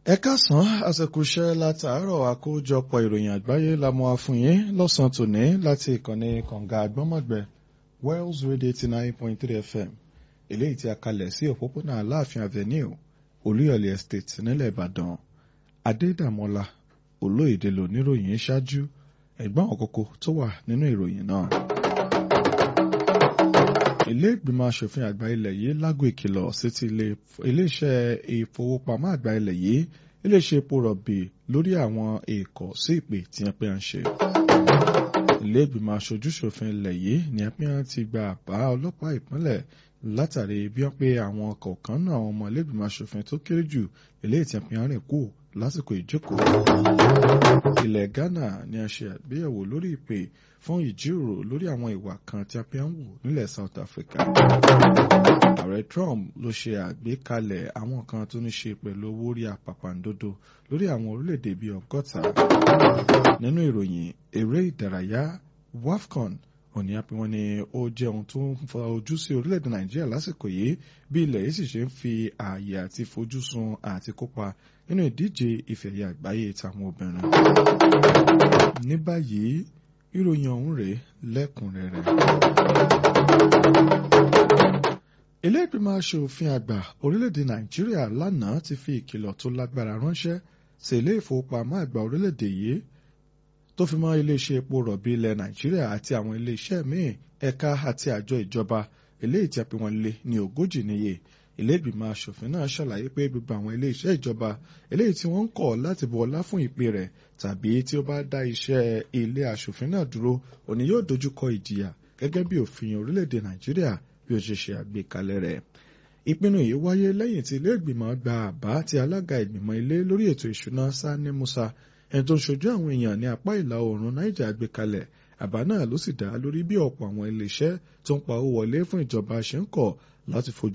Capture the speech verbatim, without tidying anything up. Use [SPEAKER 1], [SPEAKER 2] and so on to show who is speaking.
[SPEAKER 1] ẹ káàsán àsìkò iṣẹ́ látàárọ̀ àkójọpọ̀ ìròyìn àgbáyé la mú wá fún yín lọ́sàn-án tòní láti ìkànnì kànga àgbọ́mọ̀gbẹ́ Wells Radio eighty nine point three F M eléyìí tí a kalẹ̀ sí òpópónà Aláàfin Avenue Olúyọ̀lé Estate nílẹ̀ Ìbàdàn. Adédàmọ́lá Olóyèdè ló níròyìn ṣáájú ẹ̀gbọ́n òkókó tó wà nínú ìròyìn náà. Ilé ìgbìmọ̀ aṣòfin àgbà ilẹ̀ yìí lágbo ìkìlọ̀ sí ti iléeṣẹ́ ìfowópamọ́ àgbà ilẹ̀ yìí iléeṣẹ́ epo rọ̀bì lórí àwọn èèkọ̀ sí ìpè tí wọ́n pè ń ṣe. Ilé ìgbìmọ̀ aṣojúṣòfin ilẹ̀ yìí ni wọ́n ti gba àbá ọlọ́pàá ìpínlẹ̀ látàrí bí wọ́n pe àwọn kọ̀ọ̀kan náà àwọn ọmọ ilé ìgbìmọ̀ aṣòfin tó kéré jù eléyìí tí wọ́n pè ń rìn kù lásìkò ìjókòó. Ilẹ̀ Ghana ni a ṣe àgbéyẹ̀wò lórí ìpè fún ìjíròrò lórí àwọn ìwà kan tí a fi ń wò nílẹ̀ South Africa. Ààrẹ Trump ló ṣe àgbékalẹ̀ àwọn kan tó ní ṣe pẹ̀lú owó orí àpàpàǹdodo lórí àwọn orílẹ̀-èdè bíi ọgọ́ta. Nínú ìròyìn eré ìdárayá WAFCON òní àpè wọn ni ó jẹ́ ohun tó ń fa ojú sí orílẹ̀-èdè Nàìjíríà lásìkò yìí bí ilẹ̀ yìí sì ṣe ń fi ààyè àti fojúsùn àti kópa nínú ìdíje ìfẹ̀yẹ àgbáyé táwọn obìnrin. Ní báyìí ìròyìn ọ̀hún rèé lẹ́kùnrẹ́rẹ́. Ilé ìgbìmọ̀ aṣòfin àgbà orílẹ̀-èdè Nàìjíríà lánàá ti fi ìkìlọ̀ tó lágbára ránṣẹ́ sí ilé ìfowópamọ́ àgbà orílẹ̀-èdè yìí tó fi mọ́ iléeṣẹ́ epo rọ̀bì ilẹ̀ Nàìjíríà àti àwọn iléeṣẹ́ míì ẹ̀ka àti àjọ ìjọba eléyìí tí a pè wọ́n lé ní ogójì níye. Ilé ìgbìmọ̀ aṣòfin náà ṣàlàyé pé gbogbo àwọn iléeṣẹ́ ìjọba eléyìí tí wọ́n ń kọ̀ láti bu ọlá fún ìpè rẹ̀ tàbí tí ó bá dá iṣẹ́ ilé aṣòfin náà dúró òní yóò dojúkọ ìjìyà gẹ́gẹ́ bí òfin orílẹ̀-èdè Nàìjíríà bí ó ṣe ṣe àgbékalẹ̀ rẹ̀. Ìpinnu yìí wáyé lẹ́yìn tí ilé ìgbìmọ̀ gba àbá tí alága ìgbìmọ̀ ilé lórí ètò ìṣúná Sani Musa ẹni tó ń ṣojú àwọn èèyàn ní apá ìlà oòrùn Niger gbé kalẹ̀. Àbá náà ló sì dá lórí bí ọ̀pọ̀ àwọn iléeṣẹ́ tó ń pa owó wọlé fún ìjọba ṣe ń kọ̀ láti fojú